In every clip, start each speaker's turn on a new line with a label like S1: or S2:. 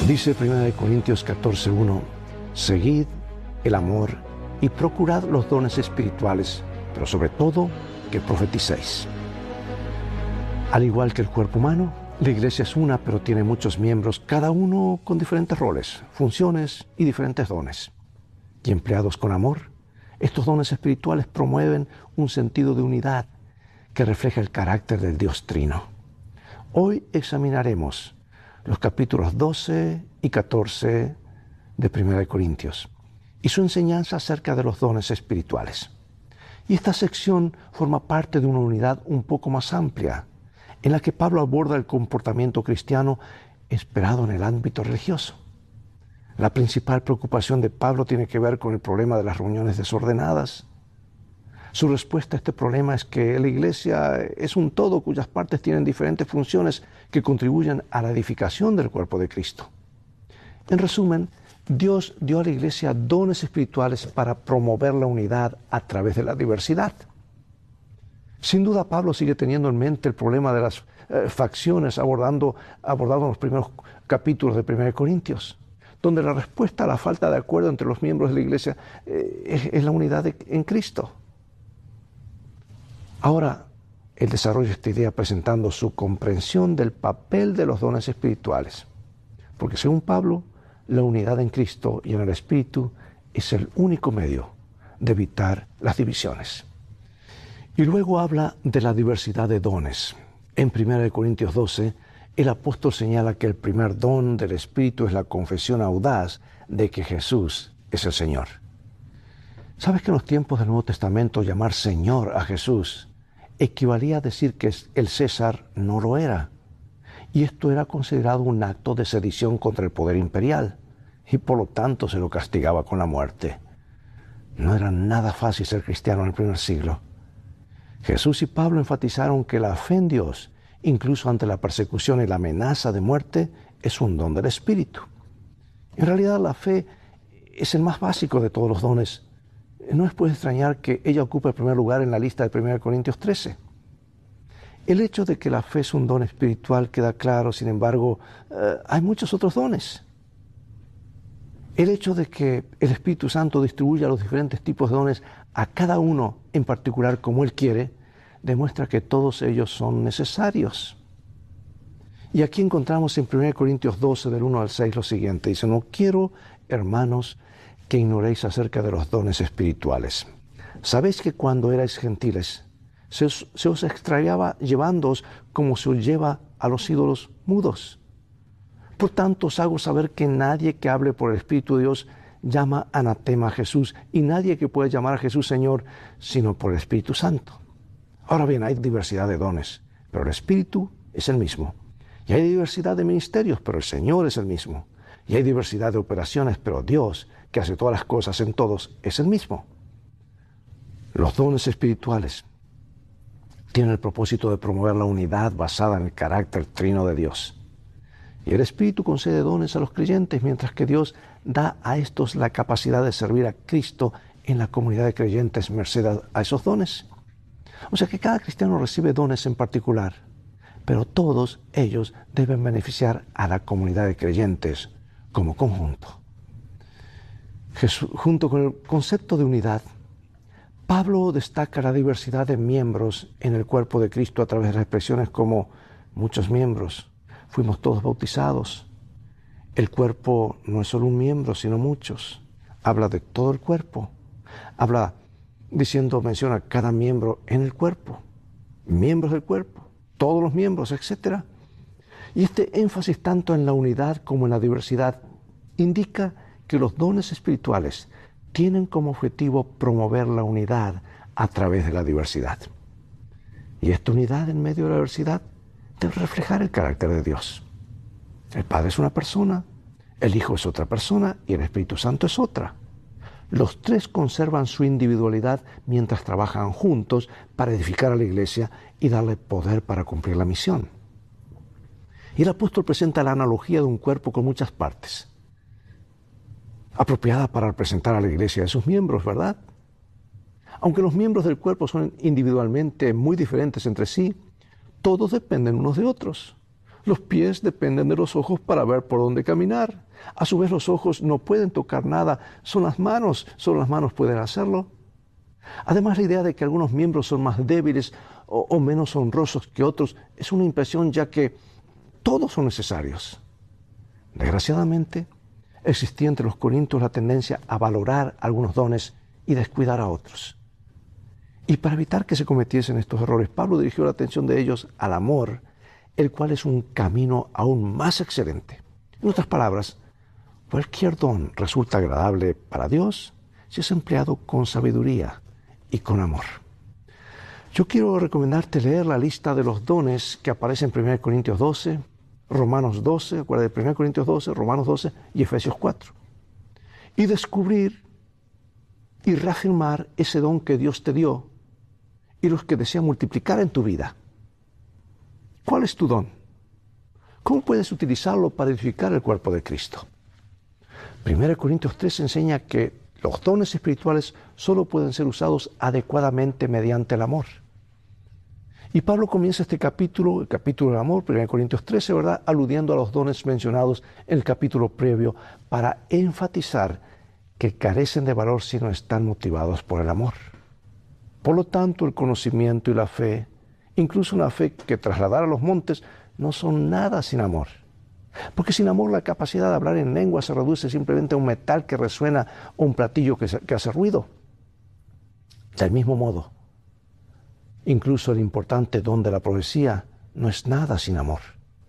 S1: Dice 1 Corintios 14:1, seguid el amor y procurad los dones espirituales, pero sobre todo que profeticéis. Al igual que el cuerpo humano, la iglesia es una, pero tiene muchos miembros, cada uno con diferentes roles, funciones y diferentes dones. Y empleados con amor, estos dones espirituales promueven un sentido de unidad que refleja el carácter del Dios Trino. Hoy examinaremos los capítulos 12 y 14 de 1 Corintios y su enseñanza acerca de los dones espirituales. Y esta sección forma parte de una unidad un poco más amplia, en la que Pablo aborda el comportamiento cristiano esperado en el ámbito religioso. La principal preocupación de Pablo tiene que ver con el problema de las reuniones desordenadas. Su respuesta a este problema es que la iglesia es un todo cuyas partes tienen diferentes funciones que contribuyen a la edificación del cuerpo de Cristo. En resumen, Dios dio a la iglesia dones espirituales para promover la unidad a través de la diversidad. Sin duda, Pablo sigue teniendo en mente el problema de las facciones abordado en los primeros capítulos de 1 Corintios, donde la respuesta a la falta de acuerdo entre los miembros de la iglesia es la unidad en Cristo. Ahora, él desarrolla esta idea presentando su comprensión del papel de los dones espirituales, porque según Pablo, la unidad en Cristo y en el Espíritu es el único medio de evitar las divisiones. Y luego habla de la diversidad de dones. En 1 Corintios 12, el apóstol señala que el primer don del Espíritu es la confesión audaz de que Jesús es el Señor. ¿Sabes que en los tiempos del Nuevo Testamento llamar Señor a Jesús equivalía a decir que el César no lo era? Y esto era considerado un acto de sedición contra el poder imperial, y por lo tanto se lo castigaba con la muerte. No era nada fácil ser cristiano en el primer siglo. Jesús y Pablo enfatizaron que la fe en Dios, incluso ante la persecución y la amenaza de muerte, es un don del Espíritu. En realidad la fe es el más básico de todos los dones. No es pues extrañar que ella ocupe el primer lugar en la lista de 1 Corintios 13. El hecho de que la fe es un don espiritual queda claro, sin embargo, hay muchos otros dones. El hecho de que el Espíritu Santo distribuya los diferentes tipos de dones a cada uno en particular como Él quiere, demuestra que todos ellos son necesarios. Y aquí encontramos en 1 Corintios 12, del 1 al 6, lo siguiente. Dice, no quiero, hermanos, que ignoréis acerca de los dones espirituales. Sabéis que cuando erais gentiles, se os extraviaba llevándoos como se os lleva a los ídolos mudos. Por tanto, os hago saber que nadie que hable por el Espíritu de Dios llama anatema a Jesús, y nadie que puede llamar a Jesús Señor, sino por el Espíritu Santo. Ahora bien, hay diversidad de dones, pero el Espíritu es el mismo. Y hay diversidad de ministerios, pero el Señor es el mismo. Y hay diversidad de operaciones, pero Dios, que hace todas las cosas en todos, es el mismo. Los dones espirituales tienen el propósito de promover la unidad basada en el carácter trino de Dios. Y el Espíritu concede dones a los creyentes, mientras que Dios da a estos la capacidad de servir a Cristo en la comunidad de creyentes merced a esos dones. O sea que cada cristiano recibe dones en particular, pero todos ellos deben beneficiar a la comunidad de creyentes como conjunto. Junto con el concepto de unidad, Pablo destaca la diversidad de miembros en el cuerpo de Cristo a través de expresiones como muchos miembros, fuimos todos bautizados. El cuerpo no es solo un miembro, sino muchos. Habla de todo el cuerpo. Menciona cada miembro en el cuerpo, miembros del cuerpo, todos los miembros, etc. Y este énfasis tanto en la unidad como en la diversidad indica que los dones espirituales tienen como objetivo promover la unidad a través de la diversidad. Y esta unidad en medio de la diversidad debe reflejar el carácter de Dios. El Padre es una persona, el Hijo es otra persona y el Espíritu Santo es otra. Los tres conservan su individualidad mientras trabajan juntos para edificar a la iglesia y darle poder para cumplir la misión. Y el apóstol presenta la analogía de un cuerpo con muchas partes, apropiada para representar a la iglesia de sus miembros, ¿verdad? Aunque los miembros del cuerpo son individualmente muy diferentes entre sí, todos dependen unos de otros. Los pies dependen de los ojos para ver por dónde caminar. A su vez, los ojos no pueden tocar nada. Son las manos, solo las manos pueden hacerlo. Además, la idea de que algunos miembros son más débiles o menos honrosos que otros es una impresión, ya que todos son necesarios. Desgraciadamente, existía entre los corintios la tendencia a valorar algunos dones y descuidar a otros. Y para evitar que se cometiesen estos errores, Pablo dirigió la atención de ellos al amor, el cual es un camino aún más excelente. En otras palabras, cualquier don resulta agradable para Dios si es empleado con sabiduría y con amor. Yo quiero recomendarte leer la lista de los dones que aparece en 1 Corintios 12, Romanos 12, acuérdate, 1 Corintios 12, Romanos 12 y Efesios 4. Y descubrir y reafirmar ese don que Dios te dio y los que desea multiplicar en tu vida. ¿Cuál es tu don? ¿Cómo puedes utilizarlo para edificar el cuerpo de Cristo? 1 Corintios 3 enseña que los dones espirituales solo pueden ser usados adecuadamente mediante el amor. Y Pablo comienza este capítulo, el capítulo del amor, 1 Corintios 13, ¿verdad?, aludiendo a los dones mencionados en el capítulo previo para enfatizar que carecen de valor si no están motivados por el amor. Por lo tanto, el conocimiento y la fe, incluso una fe que trasladar a los montes, no son nada sin amor. Porque sin amor la capacidad de hablar en lengua se reduce simplemente a un metal que resuena o un platillo que hace ruido. Del mismo modo, incluso el importante don de la profecía no es nada sin amor.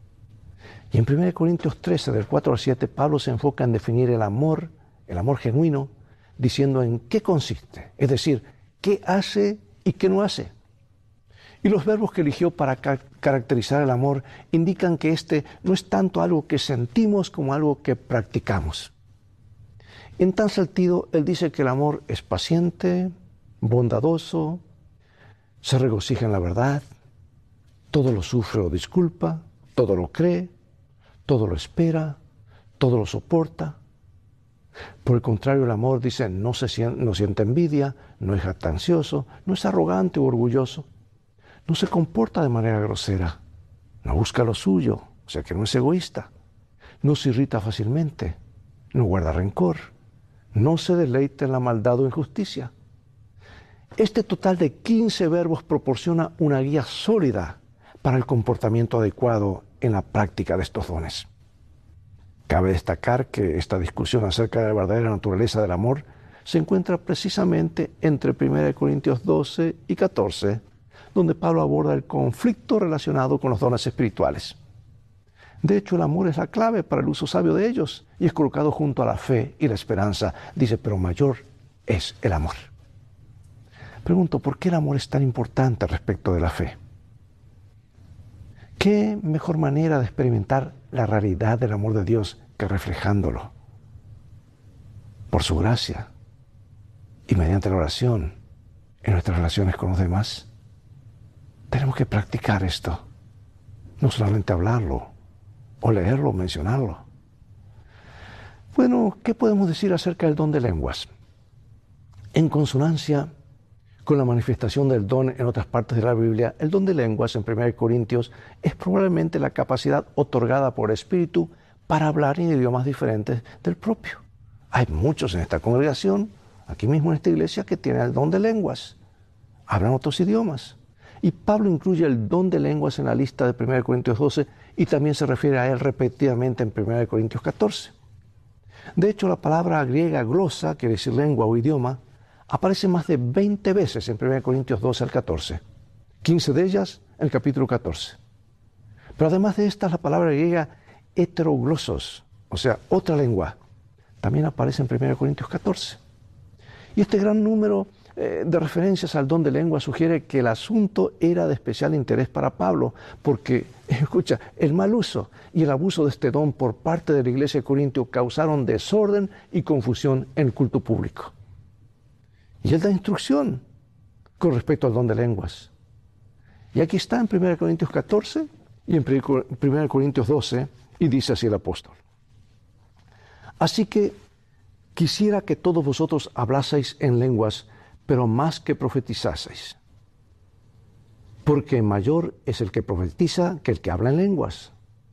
S1: Y en 1 Corintios 13, del 4 al 7, Pablo se enfoca en definir el amor genuino, diciendo en qué consiste, es decir, qué hace y qué no hace. Y los verbos que eligió para caracterizar el amor indican que este no es tanto algo que sentimos como algo que practicamos. En tal sentido, él dice que el amor es paciente, bondadoso, se regocija en la verdad, todo lo sufre o disculpa, todo lo cree, todo lo espera, todo lo soporta. Por el contrario, el amor, dice, no siente envidia, no es jactancioso, no es arrogante o orgulloso, no se comporta de manera grosera, no busca lo suyo, o sea que no es egoísta, no se irrita fácilmente, no guarda rencor, no se deleita en la maldad o injusticia. Este total de 15 verbos proporciona una guía sólida para el comportamiento adecuado en la práctica de estos dones. Cabe destacar que esta discusión acerca de la verdadera naturaleza del amor se encuentra precisamente entre 1 Corintios 12 y 14, donde Pablo aborda el conflicto relacionado con los dones espirituales. De hecho, el amor es la clave para el uso sabio de ellos y es colocado junto a la fe y la esperanza. Dice, pero mayor es el amor. Pregunto, ¿por qué el amor es tan importante respecto de la fe? ¿Qué mejor manera de experimentar la realidad del amor de Dios que reflejándolo? Por su gracia y mediante la oración en nuestras relaciones con los demás. Tenemos que practicar esto, no solamente hablarlo, o leerlo, o mencionarlo. Bueno, ¿qué podemos decir acerca del don de lenguas? En consonancia con la manifestación del don en otras partes de la Biblia, el don de lenguas en 1 Corintios es probablemente la capacidad otorgada por el Espíritu para hablar en idiomas diferentes del propio. Hay muchos en esta congregación, aquí mismo en esta iglesia, que tienen el don de lenguas, hablan otros idiomas. Y Pablo incluye el don de lenguas en la lista de 1 Corintios 12 y también se refiere a él repetidamente en 1 Corintios 14. De hecho, la palabra griega glosa, quiere decir lengua o idioma, aparece más de 20 veces en 1 Corintios 12 al 14. 15 de ellas en el capítulo 14. Pero además de estas, la palabra griega heteroglosos, o sea, otra lengua, también aparece en 1 Corintios 14. Y este gran número de referencias al don de lengua sugiere que el asunto era de especial interés para Pablo, porque, escucha, el mal uso y el abuso de este don por parte de la iglesia de Corintio causaron desorden y confusión en el culto público. Y él da instrucción con respecto al don de lenguas. Y aquí está en 1 Corintios 14 y en 1 Corintios 12, y dice así el apóstol. Así que quisiera que todos vosotros hablaseis en lenguas, pero más que profetizaseis. Porque mayor es el que profetiza que el que habla en lenguas.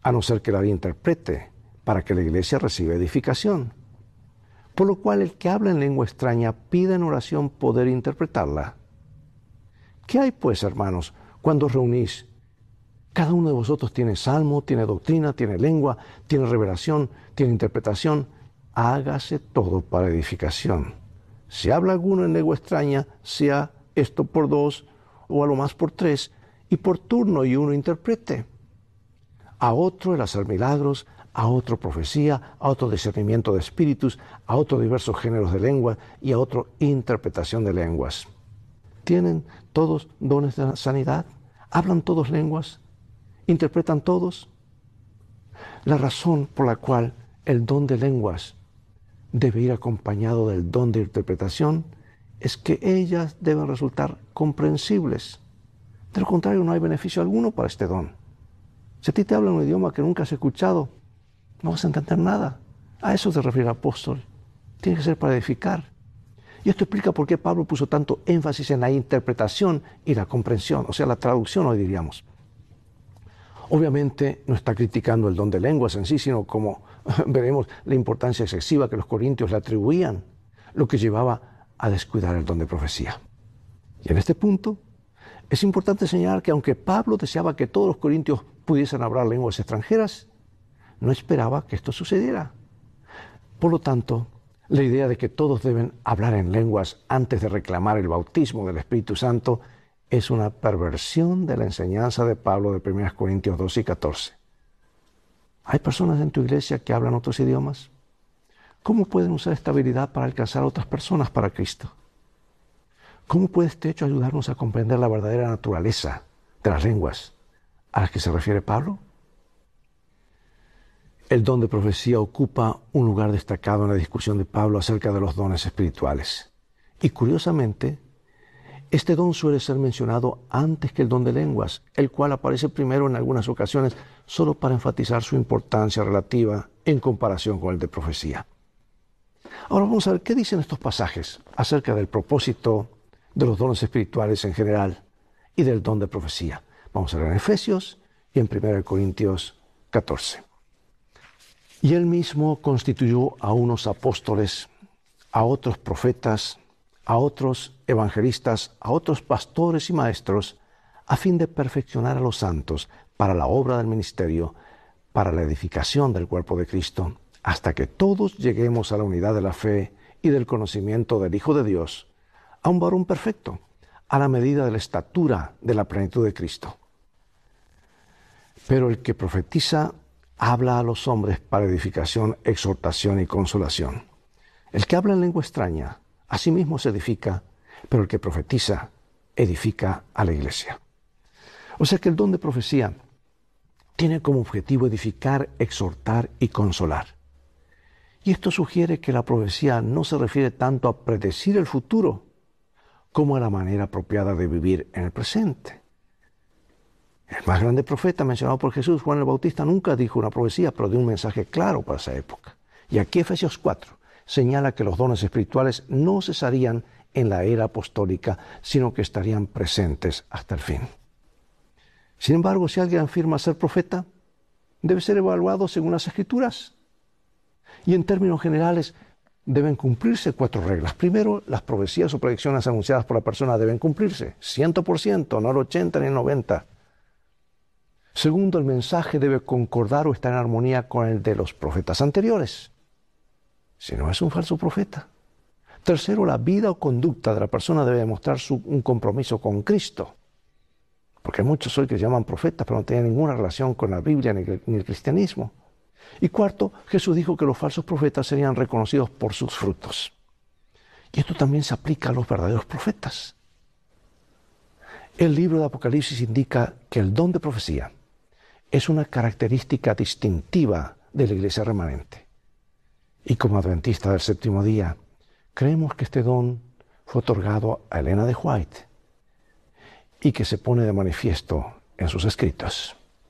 S1: a no ser que la interprete para que la iglesia reciba edificación. Por lo cual el que habla en lengua extraña pide en oración poder interpretarla. ¿Qué hay pues, hermanos, cuando os reunís? Cada uno de vosotros tiene salmo, tiene doctrina, tiene lengua, tiene revelación, tiene interpretación. Hágase todo para edificación. Si habla alguno en lengua extraña, sea esto por 2 o a lo más por 3, y por turno y uno interprete. A otro el hacer milagros, a otro profecía, a otro discernimiento de espíritus, a otro diversos géneros de lengua y a otro interpretación de lenguas. ¿Tienen todos dones de sanidad? ¿Hablan todos lenguas? ¿Interpretan todos? La razón por la cual el don de lenguas debe ir acompañado del don de interpretación es que ellas deben resultar comprensibles. De lo contrario, no hay beneficio alguno para este don. Si a ti te habla un idioma que nunca has escuchado, no vas a entender nada. A eso se refiere el apóstol. Tiene que ser para edificar. Y esto explica por qué Pablo puso tanto énfasis en la interpretación y la comprensión, o sea, la traducción hoy diríamos. Obviamente no está criticando el don de lenguas en sí, sino como veremos la importancia excesiva que los corintios le atribuían, lo que llevaba a descuidar el don de profecía. Y en este punto es importante señalar que aunque Pablo deseaba que todos los corintios pudiesen hablar lenguas extranjeras, no esperaba que esto sucediera. Por lo tanto, la idea de que todos deben hablar en lenguas antes de reclamar el bautismo del Espíritu Santo es una perversión de la enseñanza de Pablo de 1 Corintios 2 y 14. ¿Hay personas en tu iglesia que hablan otros idiomas? ¿Cómo pueden usar esta habilidad para alcanzar a otras personas para Cristo? ¿Cómo puede este hecho ayudarnos a comprender la verdadera naturaleza de las lenguas a las que se refiere Pablo? El don de profecía ocupa un lugar destacado en la discusión de Pablo acerca de los dones espirituales. Y curiosamente, este don suele ser mencionado antes que el don de lenguas, el cual aparece primero en algunas ocasiones solo para enfatizar su importancia relativa en comparación con el de profecía. Ahora vamos a ver qué dicen estos pasajes acerca del propósito de los dones espirituales en general y del don de profecía. Vamos a ver en Efesios y en 1 Corintios 14. Y él mismo constituyó a unos apóstoles, a otros profetas, a otros evangelistas, a otros pastores y maestros, a fin de perfeccionar a los santos para la obra del ministerio, para la edificación del cuerpo de Cristo, hasta que todos lleguemos a la unidad de la fe y del conocimiento del Hijo de Dios, a un varón perfecto, a la medida de la estatura de la plenitud de Cristo. Pero el que profetiza habla a los hombres para edificación, exhortación y consolación. El que habla en lengua extraña, a sí mismo se edifica, pero el que profetiza, edifica a la iglesia. O sea que el don de profecía tiene como objetivo edificar, exhortar y consolar. Y esto sugiere que la profecía no se refiere tanto a predecir el futuro, como a la manera apropiada de vivir en el presente. El más grande profeta mencionado por Jesús, Juan el Bautista, nunca dijo una profecía, pero dio un mensaje claro para esa época. Y aquí Efesios 4 señala que los dones espirituales no cesarían en la era apostólica, sino que estarían presentes hasta el fin. Sin embargo, si alguien afirma ser profeta, debe ser evaluado según las Escrituras. Y en términos generales, deben cumplirse 4 reglas. Primero, las profecías o predicciones anunciadas por la persona deben cumplirse, 100%, no el 80 ni el 90. Segundo, el mensaje debe concordar o estar en armonía con el de los profetas anteriores. Si no, es un falso profeta. Tercero, la vida o conducta de la persona debe demostrar un compromiso con Cristo. Porque hay muchos hoy que se llaman profetas, pero no tienen ninguna relación con la Biblia ni el cristianismo. Y cuarto, Jesús dijo que los falsos profetas serían reconocidos por sus frutos. Y esto también se aplica a los verdaderos profetas. El libro de Apocalipsis indica que el don de profecía es una característica distintiva de la iglesia remanente. Y como adventistas del séptimo día, creemos que este don fue otorgado a Elena de White y que se pone de manifiesto en sus escritos.